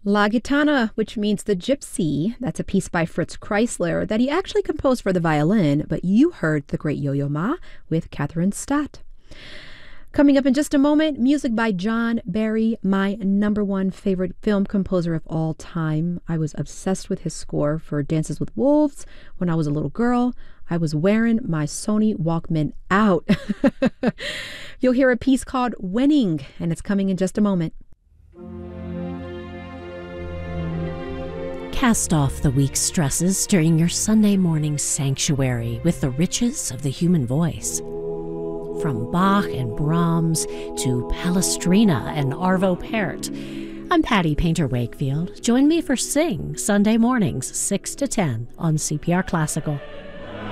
La Gitana, which means the Gypsy. That's a piece by Fritz Kreisler that he actually composed for the violin, but you heard the great Yo-Yo Ma with Catherine Stott. Coming up in just a moment, music by John Barry, my number one favorite film composer of all time. I was obsessed with his score for Dances with Wolves when I was a little girl. I was wearing my Sony Walkman out. You'll hear a piece called Winning, and it's coming in just a moment. Cast off the week's stresses during your Sunday morning sanctuary with the riches of the human voice. From Bach and Brahms to Palestrina and Arvo Pärt, I'm Patty Painter Wakefield. Join me for Sing Sunday mornings 6 to 10 on CPR Classical.